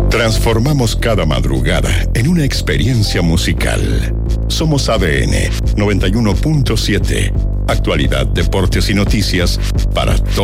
Transformamos cada madrugada en una experiencia musical. Somos ADN 91.7. Actualidad, deportes y noticias para todos.